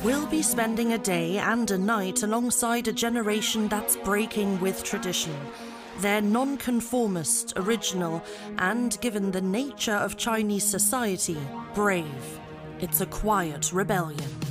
We'll be spending a day and a night alongside a generation that's breaking with tradition. They're nonconformist, original, and given the nature of Chinese society, brave. It's a quiet rebellion.